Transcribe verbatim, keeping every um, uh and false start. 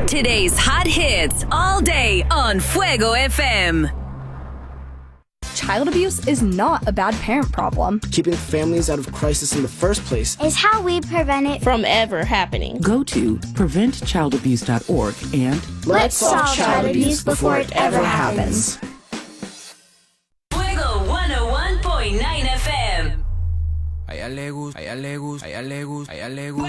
Today's hot hits all day on Fuego F M. Child abuse is not a bad parent problem. Keeping families out of crisis in the first place is how we prevent it from ever happening. Go to prevent child abuse dot org and let's solve child abuse before it ever happens. Fuego one oh one point nine F M. A ella le gusta, a ella le gusta, a ella le gusta, a ella le gusta.